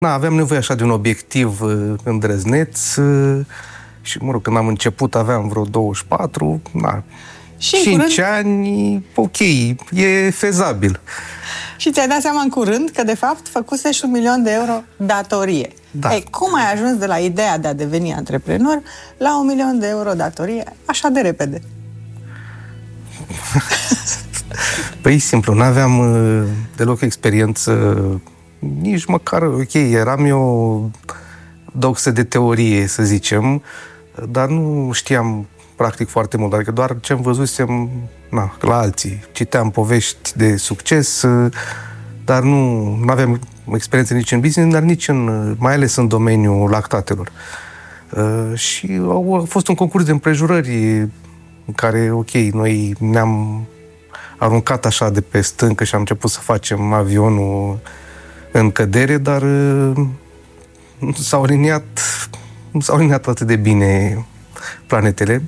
Aveam nevoie așa de un obiectiv îndrăzneț și, mă rog, când am început aveam vreo 24, și 5 ani, ok, e fezabil. Și ți-ai dat seama în curând că, de fapt, făcuse și 1 milion de euro datorie. Da. Cum ai ajuns de la ideea de a deveni antreprenor la 1 milion de euro datorie așa de repede? Păi, simplu, n-aveam deloc experiență, nici măcar, ok, eram eu doxă de teorie, să zicem, dar nu știam practic foarte mult, adică doar ce-mi văzusem la alții. Citeam povești de succes, dar nu aveam experiență nici în business, dar nici mai ales în domeniul lactatelor. Și a fost un concurs de împrejurări în care, ok, noi ne-am aruncat așa de pe stâncă și am început să facem avionul în cădere, dar s-au aliniat atât de bine planetele.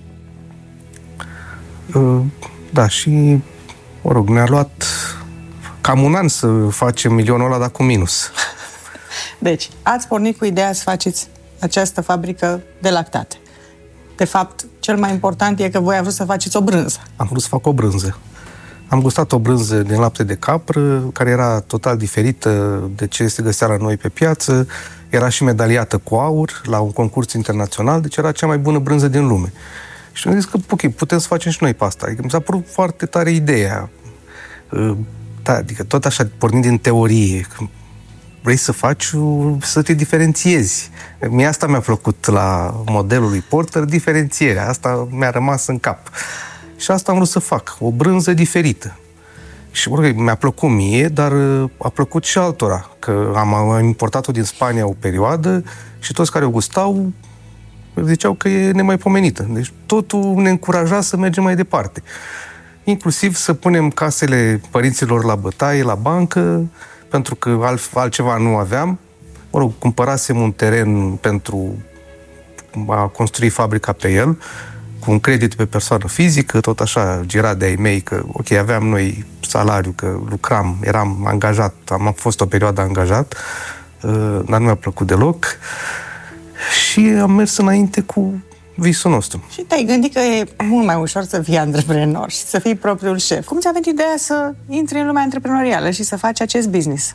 Da, și, mă rog, ne-a luat cam un an să facem milionul ăla, dar cu minus. Deci, ați pornit cu ideea să faceți această fabrică de lactate. De fapt, cel mai important e că voi aveți să faceți o brânză. Am vrut să fac o brânză. Am gustat o brânză din lapte de capră, care era total diferită de ce se găsea la noi pe piață. Era și medaliată cu aur la un concurs internațional, deci era cea mai bună brânză din lume. Și am zis că, ok, putem să facem și noi pe asta. Adică mi s-a părut foarte tare ideea. Da, adică tot așa, pornind din teorie. Vrei să faci, să te diferențiezi. Mie asta mi-a plăcut la modelul lui Porter, diferențierea. Asta mi-a rămas în cap. Și asta am vrut să fac, o brânză diferită. Și mi-a plăcut mie, dar a plăcut și altora. Că am importat-o din Spania o perioadă și toți care o gustau ziceau că e nemaipomenită. Deci totul ne încuraja să mergem mai departe. Inclusiv să punem casele părinților la bătaie, la bancă, pentru că altceva nu aveam. Mă rog, cumpărasem un teren pentru a construi fabrica pe el, cu un credit pe persoană fizică, tot așa, girat de-ai mei, că, ok, aveam noi salariu, că lucram, eram angajat, am fost o perioadă angajat, dar nu mi-a plăcut deloc. Și am mers înainte cu visul nostru. Și te-ai gândit că e mult mai ușor să fii antreprenor și să fii propriul șef. Cum ți-a venit ideea să intri în lumea antreprenorială și să faci acest business?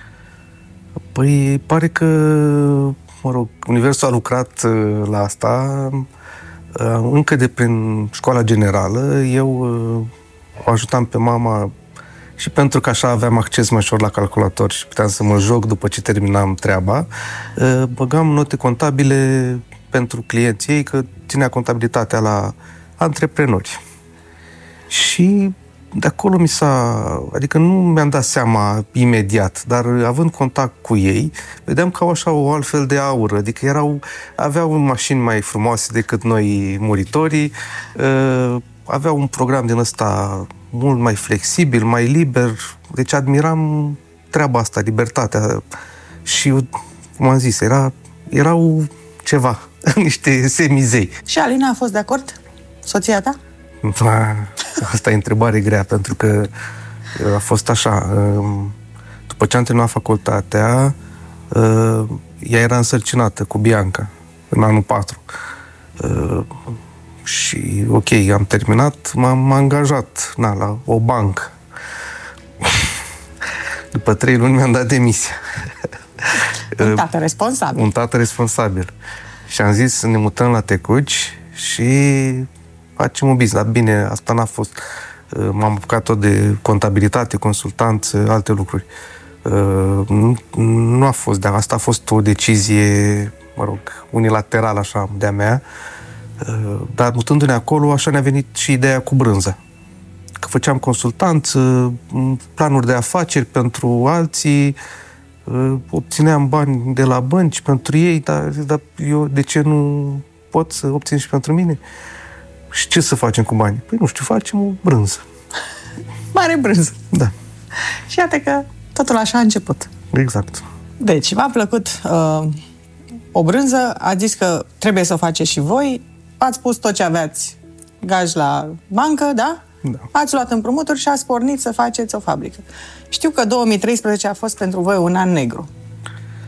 Păi, pare că, mă rog, universul a lucrat la asta. Încă de prin școala generală, eu o ajutam pe mama și pentru că așa aveam acces mai ușor la calculator și puteam să mă joc după ce terminam treaba, băgam note contabile pentru clienții ei, că ținea contabilitatea la antreprenori. Și de acolo adică nu mi-am dat seama imediat, dar având contact cu ei, vedeam că au așa o altfel de aură, adică aveau mașini mai frumoase decât noi muritorii, aveau un program din ăsta mult mai flexibil, mai liber, deci admiram treaba asta, libertatea. Și, cum am zis, erau ceva, niște semizei. Și Alina a fost de acord? Soția ta? Asta e întrebare grea, pentru că a fost așa. După ce am terminat facultatea, ea era însărcinată cu Bianca în anul 4. Și, ok, am terminat, m-am angajat la o bancă. După 3 luni mi-am dat demisia. Un tată responsabil. Un tată responsabil. Și am zis să ne mutăm la Tecuci și facem un business. Dar bine, asta n-a fost. M-am apucat tot de contabilitate, consultanță, alte lucruri. Nu a fost, dar asta a fost o decizie, mă rog, unilaterală așa de-a mea. Dar mutându-ne acolo, așa ne-a venit și ideea cu brânza. Că făceam consultanță, planuri de afaceri pentru alții, obțineam bani de la bănci pentru ei, dar eu de ce nu pot să obțin și pentru mine? Și ce să facem cu banii? Păi nu știu, facem o brânză. Mare brânză. Da. Și iată că totul așa a început. Exact. Deci, v-a plăcut o brânză, ați zis că trebuie să o faceți și voi, ați pus tot ce aveați gaj la bancă, da? Da. Ați luat împrumuturi și ați pornit să faceți o fabrică. Știu că 2013 a fost pentru voi un an negru.